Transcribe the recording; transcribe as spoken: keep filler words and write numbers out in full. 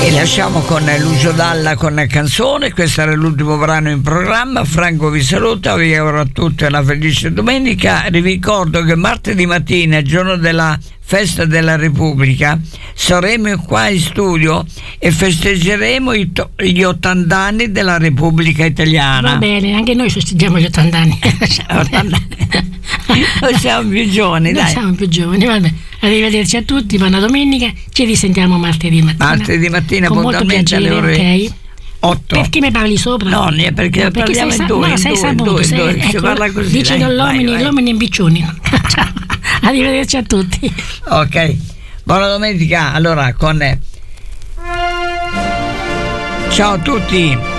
E lasciamo con Lucio Dalla con Canzone. Questo era l'ultimo brano in programma. Franco vi saluta, vi auguro a tutti una felice domenica. Vi ricordo che martedì mattina, giorno della festa della Repubblica, saremo qua in studio e festeggeremo i to- gli ottanta anni della Repubblica Italiana. Va bene, anche noi festeggiamo gli ottanta anni. ottanta anni. Noi siamo più giovani, Noi dai. siamo più giovani, vabbè. Arrivederci a tutti, buona domenica, ci risentiamo martedì mattina. Martedì mattina, con molto puntualmente alle piacere, ore ok? otto. Perché mi parli sopra? No, ne- perché No, perché parliamo sei in sa- due, no, in sei due, saputo, due, sei- due, si ecco, parla così, dici dai, non l'omini, vai, vai. l'omini in biccioni. Ciao. Arrivederci a tutti. Ok, buona domenica. Allora, con ciao a tutti.